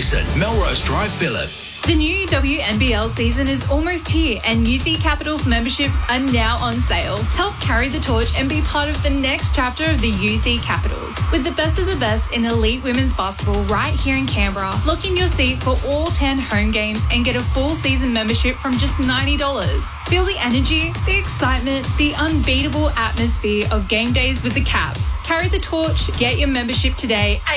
Ferguson, Melrose Drive, Phillip. The new WNBL season is almost here and UC Capital's memberships are now on sale. Help carry the torch and be part of the next chapter of the UC Capitals. With the best of the best in elite women's basketball right here in Canberra, lock in your seat for all 10 home games and get a full season membership from just $90. Feel the energy, the excitement, the unbeatable atmosphere of game days with the Caps. Carry the torch, get your membership today at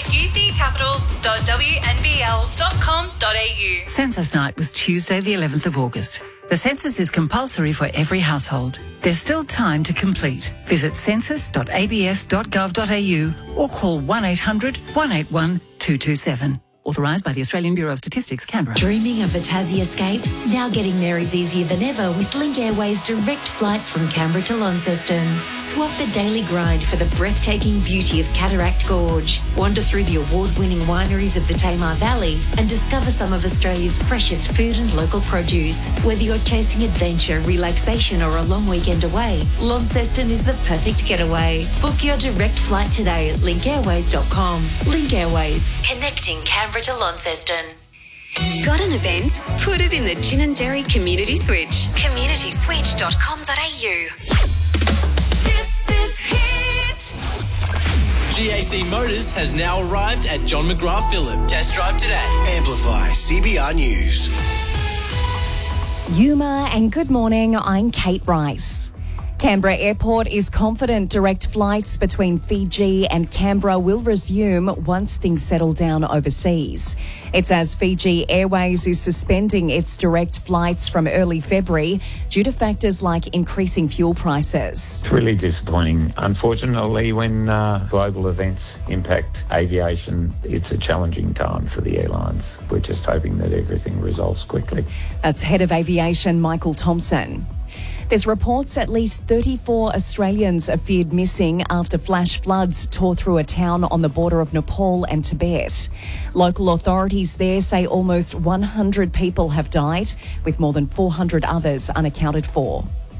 uccapitals.wnbl.com.au. Census night was Tuesday the 11th of August. The census is compulsory for every household. There's still time to complete. Visit census.abs.gov.au or call 1800 181 227. Authorised by the Australian Bureau of Statistics, Canberra. Dreaming of a Tassie escape? Now getting there is easier than ever with Link Airways direct flights from Canberra to Launceston. Swap the daily grind for the breathtaking beauty of Cataract Gorge. Wander through the award-winning wineries of the Tamar Valley and discover some of Australia's freshest food and local produce. Whether you're chasing adventure, relaxation or a long weekend away, Launceston is the perfect getaway. Book your direct flight today at linkairways.com. Link Airways, connecting Canberra to Launceston. Got an event? Put it in the Gin and Dairy Community Switch. communityswitch.com.au. This is Hit. GAC Motors has now arrived at John McGrath Phillip. Test drive today. Amplify CBR News. Yuma and good morning, I'm Kate Rice. Canberra Airport is confident direct flights between Fiji and Canberra will resume once things settle down overseas. It's as Fiji Airways is suspending its direct flights from early February due to factors like increasing fuel prices. It's really disappointing. Unfortunately, when global events impact aviation, it's a challenging time for the airlines. We're just hoping that everything resolves quickly. That's Head of Aviation Michael Thompson. There's reports at least 34 Australians are feared missing after flash floods tore through a town on the border of Nepal and Tibet. Local authorities there say almost 100 people have died, with more than 400 others unaccounted for.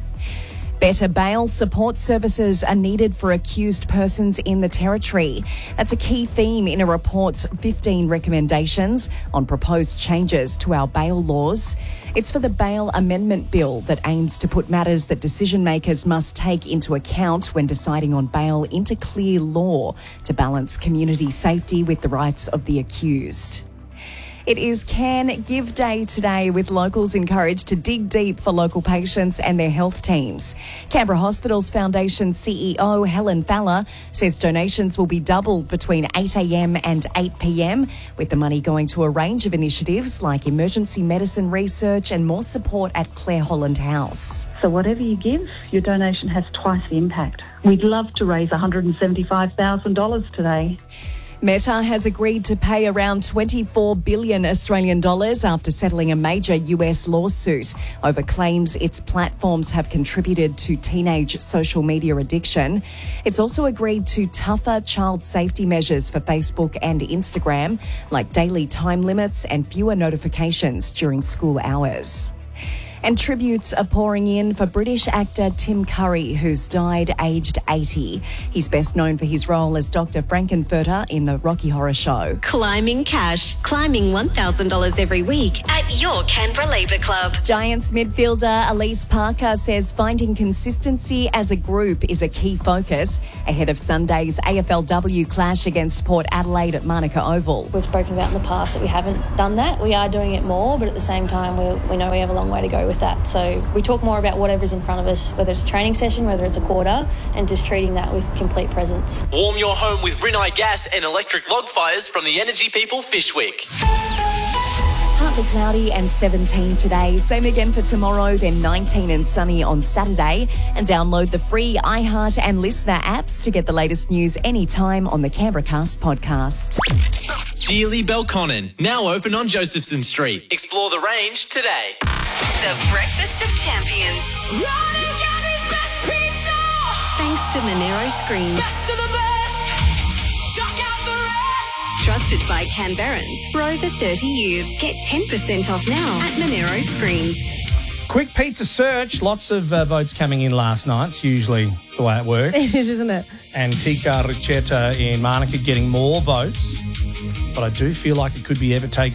Better bail support services are needed for accused persons in the Territory. That's a key theme in a report's 15 recommendations on proposed changes to our bail laws. It's for the Bail Amendment Bill that aims to put matters that decision makers must take into account when deciding on bail into clear law to balance community safety with the rights of the accused. It is Can Give Day today, with locals encouraged to dig deep for local patients and their health teams. Canberra Hospitals Foundation CEO Helen Fowler says donations will be doubled between 8am and 8pm, with the money going to a range of initiatives like emergency medicine research and more support at Claire Holland House. So whatever you give, your donation has twice the impact. We'd love to raise $175,000 today. Meta has agreed to pay around 24 billion Australian dollars after settling a major US lawsuit over claims its platforms have contributed to teenage social media addiction. It's also agreed to tougher child safety measures for Facebook and Instagram, like daily time limits and fewer notifications during school hours. And tributes are pouring in for British actor Tim Curry, who's died aged 80. He's best known for his role as Dr. Frankenfurter in the Rocky Horror Show. Climbing cash. Climbing $1,000 every week at your Canberra Labour Club. Giants midfielder Elise Parker says finding consistency as a group is a key focus ahead of Sunday's AFLW clash against Port Adelaide at Manuka Oval. We've spoken about in the past that we haven't done that. We are doing it more, but at the same time we know we have a long way to go with that. So we talk more about whatever's in front of us, whether it's a training session, whether it's a quarter, and just treating that with complete presence. Warm your home with Rinnai gas and electric log fires from the Energy People Fish Week. Partly cloudy and 17 today. Same again for tomorrow, then 19 and sunny on Saturday. And download the free iHeart and Listener apps to get the latest news anytime on the Canberra Cast podcast. Geely Belconnen, now open on Josephson Street. Explore the range today. The Breakfast of Champions. Best pizza. Thanks to Monero Screens. Best of the best. Chuck out the rest. Trusted by Canberrans for over 30 years. Get 10% off now at Monero Screens. Quick pizza search. Lots of votes coming in last night. It's usually the way it works. It is, isn't it? And Tika Ricetta in Manuka getting more votes. But I do feel like it could be Evertake